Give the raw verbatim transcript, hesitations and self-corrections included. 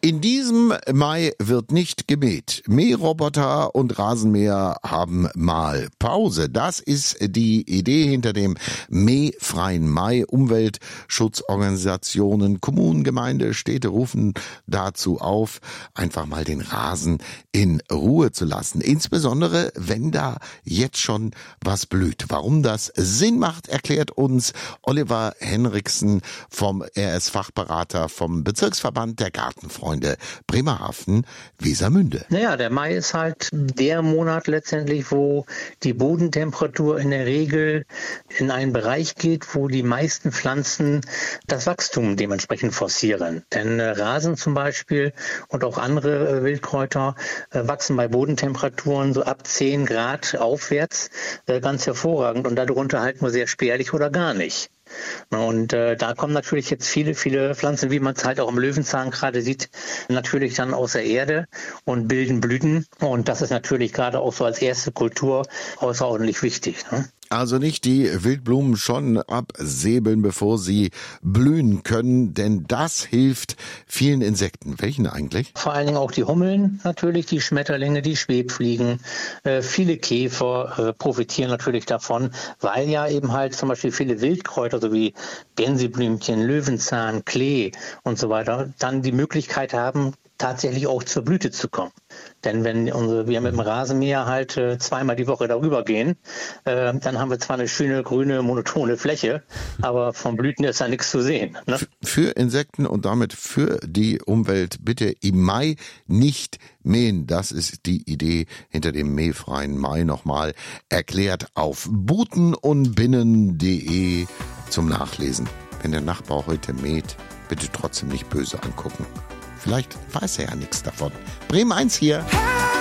In diesem Mai wird nicht gemäht. Mähroboter und Rasenmäher haben mal Pause. Das ist die Idee hinter dem Mähfreien Mai. Umweltschutzorganisationen, Kommunen, Gemeinde, Städte rufen dazu auf, einfach mal den Rasen in Ruhe zu lassen. Insbesondere, wenn da jetzt schon was blüht. Warum das Sinn macht, erklärt uns Oliver Henriksen vom R S-Fachberater vom Bezirksverband der Gartenfreunde Bremerhaven, Wesermünde. Naja, der Mai ist halt der Monat letztendlich, wo die Bodentemperatur in der Regel in einen Bereich geht, wo die meisten Pflanzen das Wachstum dementsprechend forcieren. Denn äh, Rasen zum Beispiel und auch andere äh, Wildkräuter äh, wachsen bei Bodentemperaturen so ab zehn Grad aufwärts äh, ganz hervorragend und darunter halt nur sehr spärlich oder gar nicht. Und äh, da kommen natürlich jetzt viele, viele Pflanzen, wie man es halt auch im Löwenzahn gerade sieht, natürlich dann aus der Erde und bilden Blüten. Und das ist natürlich gerade auch so als erste Kultur außerordentlich wichtig, ne? Also nicht die Wildblumen schon absäbeln, bevor sie blühen können, denn das hilft vielen Insekten. Welchen eigentlich? Vor allen Dingen auch die Hummeln natürlich, die Schmetterlinge, die Schwebfliegen, äh, viele Käfer äh, profitieren natürlich davon, weil ja eben halt zum Beispiel viele Wildkräuter, so wie Gänseblümchen, Löwenzahn, Klee und so weiter, dann die Möglichkeit haben, tatsächlich auch zur Blüte zu kommen. Denn wenn unsere, wir mit dem Rasenmäher halt äh, zweimal die Woche darüber gehen, äh, dann haben wir zwar eine schöne, grüne, monotone Fläche, aber von Blüten ist da nichts zu sehen. Ne? Für Insekten und damit für die Umwelt bitte im Mai nicht mähen. Das ist die Idee hinter dem mähfreien Mai, nochmal erklärt auf butenundbinnen punkt de zum Nachlesen. Wenn der Nachbar heute mäht, bitte trotzdem nicht böse angucken. Vielleicht weiß er ja nichts davon. Bremen eins hier.